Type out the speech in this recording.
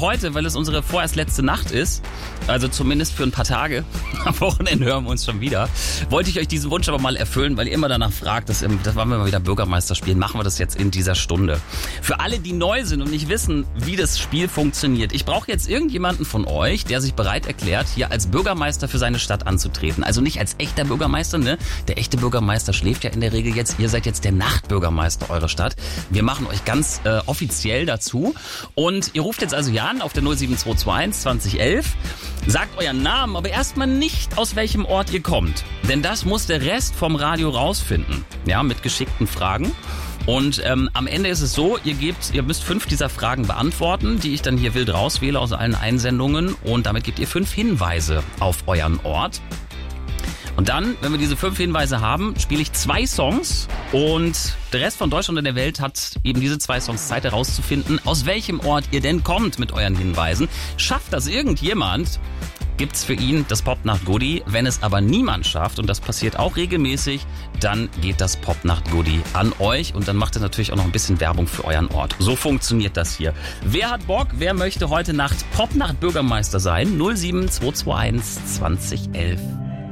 heute, weil es unsere vorerst letzte Nacht ist, also zumindest für ein paar Tage, am Wochenende hören wir uns schon wieder, wollte ich euch diesen Wunsch aber mal erfüllen, weil ihr immer danach fragt, das wollen wir mal wieder Bürgermeister spielen, machen wir das jetzt in dieser Stunde. Für alle, die neu sind und nicht wissen, wie das Spiel funktioniert, ich brauche jetzt irgendjemanden von euch, der sich bereit erklärt, hier als Bürgermeister für seine Stadt anzutreten. Also nicht als echter Bürgermeister, ne? Der echte Bürgermeister schläft ja in der Regel jetzt. Ihr seid jetzt der Nachtbürgermeister eurer Stadt. Wir machen euch ganz offiziell dazu. Und ihr ruft jetzt also hier an auf der 07221 2011. Sagt euren Namen, aber erstmal nicht, aus welchem Ort ihr kommt. Denn das muss der Rest vom Radio rausfinden. Ja, mit geschickten Fragen. Und am Ende ist es so, ihr müsst 5 dieser Fragen beantworten, die ich dann hier wild rauswähle aus allen Einsendungen. Und damit gebt ihr 5 Hinweise auf euren Ort. Und dann, wenn wir diese 5 Hinweise haben, spiele ich 2 Songs und der Rest von Deutschland und der Welt hat eben diese 2 Songs Zeit herauszufinden, aus welchem Ort ihr denn kommt mit euren Hinweisen. Schafft das irgendjemand, gibt's für ihn das Popnacht-Goodie. Wenn es aber niemand schafft, und das passiert auch regelmäßig, dann geht das Popnacht-Goodie an euch und dann macht ihr natürlich auch noch ein bisschen Werbung für euren Ort. So funktioniert das hier. Wer hat Bock? Wer möchte heute Nacht Popnacht-Bürgermeister sein? 07221 2011.